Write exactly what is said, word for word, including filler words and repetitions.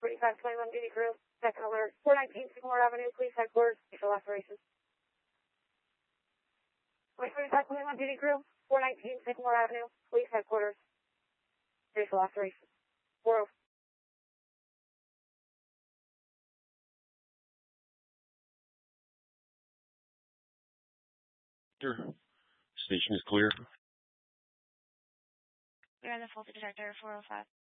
forty-five twenty-one duty crew, second alert, four nineteen Sycamore Avenue, police headquarters, facial lacerations. forty-five twenty-one duty crew, four nineteen Sycamore Avenue, police headquarters, facial lacerations. four oh. Station is clear. We're on the faulty detector, four oh five.